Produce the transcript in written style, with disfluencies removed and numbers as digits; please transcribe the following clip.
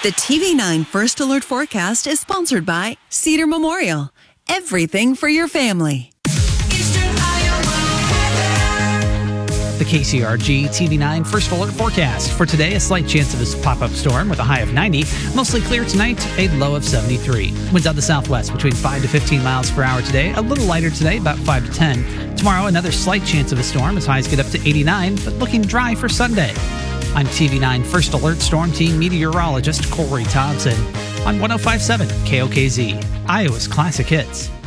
The TV9 First Alert forecast is sponsored by Cedar Memorial. Everything for your family. The KCRG TV9 First Alert forecast. For today, a slight chance of a pop-up storm with a high of 90. Mostly clear tonight, a low of 73. Winds out the southwest between 5 to 15 miles per hour today. A little lighter today, about 5 to 10. Tomorrow, another slight chance of a storm as highs get up to 89, but looking dry for Sunday. I'm TV9 First Alert Storm Team meteorologist Corey Thompson on 105.7 KOKZ, Iowa's Classic Hits.